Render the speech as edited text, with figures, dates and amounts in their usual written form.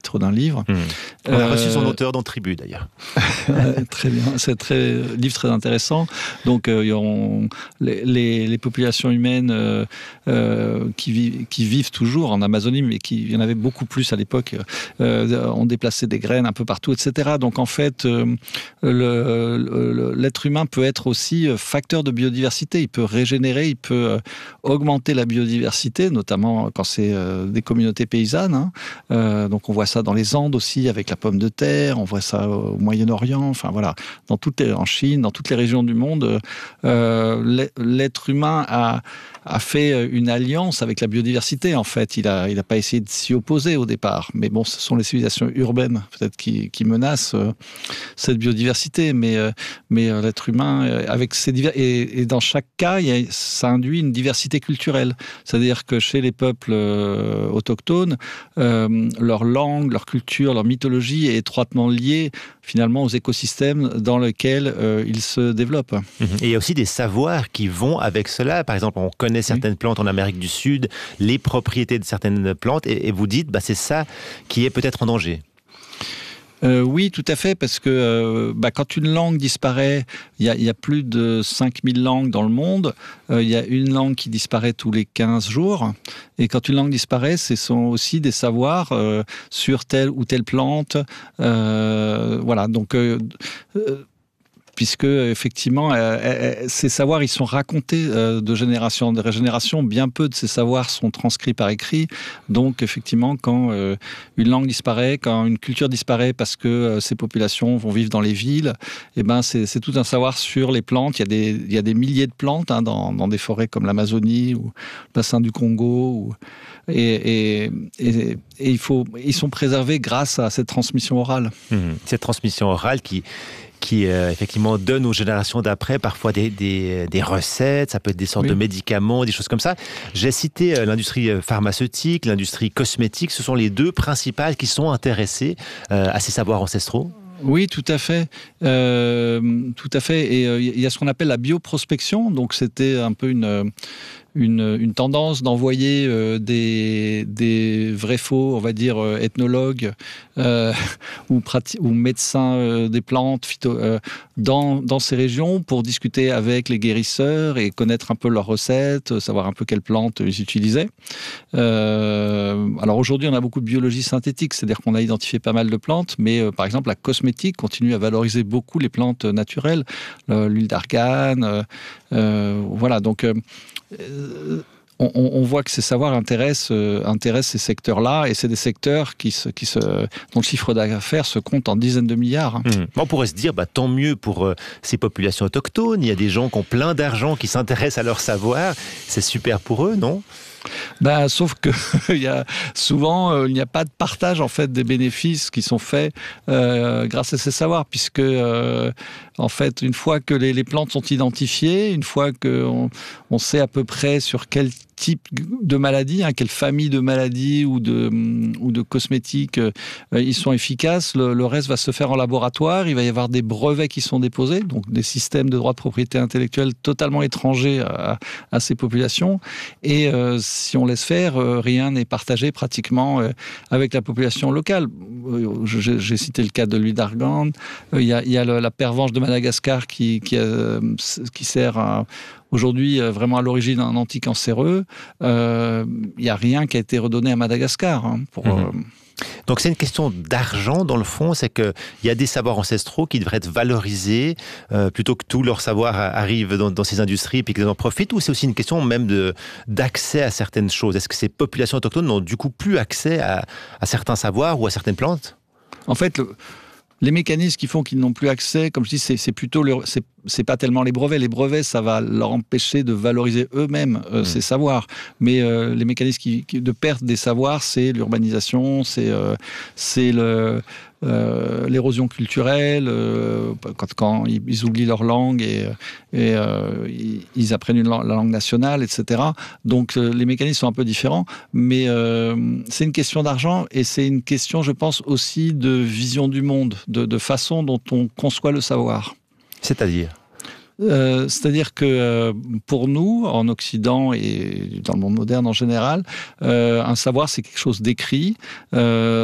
titre d'un livre. On a reçu son auteur dans Tribu, d'ailleurs. Très bien, c'est livre très intéressant. Donc, les populations humaines qui vivent toujours en Amazonie, mais il y en avait beaucoup plus à l'époque, ont déplacé des graines un peu partout, etc. Donc, en fait, l'être humain peut être aussi facteur de biodiversité. Il peut régénérer, il peut augmenter la biodiversité, notamment quand c'est des communautés paysannes. Donc, on voit ça dans les Andes aussi, avec la pomme de terre. On voit ça au Moyen-Orient. Enfin, voilà. En Chine, dans toutes les régions du monde, l'être humain a fait une alliance avec la biodiversité, en fait. Il a pas essayé de s'y opposer au départ. Mais bon, ce sont les civilisations urbaines, peut-être, qui menacent cette biodiversité. Mais l'être humain, avec ses et dans chaque cas, ça induit une diversité culturelle. C'est-à-dire que chez les peuples autochtones, leur langue, leur culture, leur mythologie est étroitement liée, finalement, aux écosystèmes dans lesquels ils se développent. Et il y a aussi des savoirs qui vont avec cela. Par exemple, on connaît certaines plantes en Amérique du Sud, les propriétés de certaines plantes, et vous dites, c'est ça qui est peut-être en danger. Oui, tout à fait, parce que quand une langue disparaît, il y a plus de 5000 langues dans le monde, il y a une langue qui disparaît tous les 15 jours, et quand une langue disparaît, ce sont aussi des savoirs sur telle ou telle plante, voilà, donc... puisque effectivement, ces savoirs, ils sont racontés de génération en génération. Bien peu de ces savoirs sont transcrits par écrit. Donc, effectivement, quand une langue disparaît, quand une culture disparaît parce que ces populations vont vivre dans les villes, c'est tout un savoir sur les plantes. Il y a des milliers de plantes dans des forêts comme l'Amazonie ou le bassin du Congo. Et ils sont préservés grâce à cette transmission orale. Cette transmission orale qui effectivement donne aux générations d'après parfois des recettes, ça peut être des sortes de médicaments, des choses comme ça. J'ai cité l'industrie pharmaceutique, l'industrie cosmétique, ce sont les deux principales qui sont intéressées à ces savoirs ancestraux. Oui, tout à fait. Tout à fait. Et il y a ce qu'on appelle la bioprospection. Donc, c'était un peu une tendance d'envoyer des vrais faux, on va dire, ethnologues ou médecins des plantes dans ces régions pour discuter avec les guérisseurs et connaître un peu leurs recettes, savoir un peu quelles plantes ils utilisaient. Alors aujourd'hui, on a beaucoup de biologie synthétique, c'est-à-dire qu'on a identifié pas mal de plantes, mais par exemple, la cosmétique continue à valoriser beaucoup les plantes naturelles, l'huile d'argan, voilà, donc... On voit que ces savoirs intéressent ces secteurs-là, et c'est des secteurs dont le chiffre d'affaires se compte en dizaines de milliards. On pourrait se dire, tant mieux pour ces populations autochtones, il y a des gens qui ont plein d'argent, qui s'intéressent à leur savoir, c'est super pour eux, non ? Sauf que souvent il n'y a pas de partage en fait des bénéfices qui sont faits grâce à ces savoirs, puisque en fait une fois que les plantes sont identifiées, une fois qu'on sait à peu près sur quel type de maladie, quelle famille de maladies ou de cosmétiques ils sont efficaces, le reste va se faire en laboratoire, il va y avoir des brevets qui sont déposés, donc des systèmes de droit de propriété intellectuelle totalement étrangers à ces populations, et si on laisse faire, rien n'est partagé pratiquement avec la population locale. J'ai cité le cas de l'huile d'argan, il y a la pervenche de Madagascar qui sert aujourd'hui vraiment à l'origine un anticancéreux. Il n'y a rien qui a été redonné à Madagascar. Donc c'est une question d'argent dans le fond, c'est qu'il y a des savoirs ancestraux qui devraient être valorisés plutôt que tout leur savoir arrive dans ces industries et qu'ils en profitent, ou c'est aussi une question même d'accès à certaines choses. Est-ce que ces populations autochtones n'ont du coup plus accès à certains savoirs ou à certaines plantes ? En fait, les mécanismes qui font qu'ils n'ont plus accès, comme je dis, c'est plutôt c'est pas tellement les brevets. Les brevets, ça va leur empêcher de valoriser eux-mêmes ces savoirs. Mais les mécanismes de perte des savoirs, c'est l'urbanisation, c'est l'érosion culturelle, quand ils oublient leur langue et ils apprennent la langue nationale, etc. Donc les mécanismes sont un peu différents, mais c'est une question d'argent et c'est une question, je pense, aussi de vision du monde, de façon dont on conçoit le savoir. C'est-à-dire que pour nous, en Occident et dans le monde moderne en général, un savoir, c'est quelque chose d'écrit.